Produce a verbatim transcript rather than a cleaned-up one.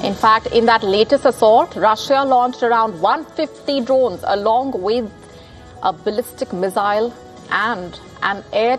In fact, in that latest assault, Russia launched around one hundred fifty drones along with a ballistic missile and an air